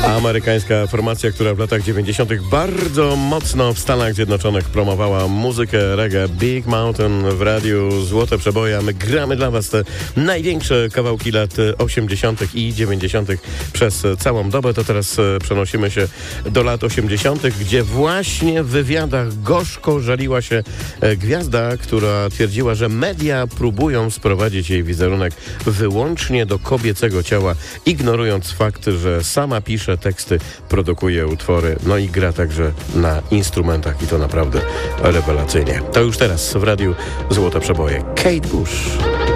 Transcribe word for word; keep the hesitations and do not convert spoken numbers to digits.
Amerykańska formacja, która w latach dziewięćdziesiątych bardzo mocno w Stanach Zjednoczonych promowała muzykę reggae. Big Mountain w radiu, złote przeboje, a my gramy dla was te największe kawałki lat osiemdziesiątych i dziewięćdziesiątych przez całą dobę. To teraz przenosimy się do lat osiemdziesiątych, gdzie właśnie w wywiadach gorzko żaliła się gwiazda, która twierdziła, że media próbują sprowadzić jej wizerunek wyłącznie do kobiecego ciała, ignorując fakt, że sama pisze teksty, produkuje utwory, no i gra także na instrumentach i to naprawdę rewelacyjnie. To już teraz w radiu Złote Przeboje. Kate Bush.